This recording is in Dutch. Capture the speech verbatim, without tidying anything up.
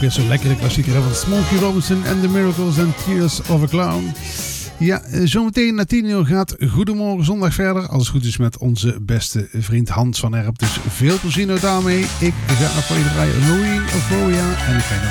weer zo'n lekkere klassieker van Smokey Robinson en The Miracles and Tears of a Clown. Ja, zometeen na tien uur gaat Goedemorgen Zondag verder. Als het goed is met onze beste vriend Hans van Erp. Dus veel plezier nou daarmee. Ik ga nog voor je draaien Louis Euphoria en ik ga nog